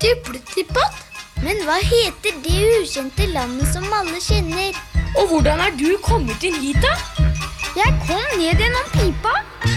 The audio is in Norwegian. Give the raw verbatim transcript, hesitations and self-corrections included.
Duppeltippott? Men hva heter det ukjente landet som alle kjenner? Og hvordan er du kommet inn hit da? Jeg kom ned gjennom pipa.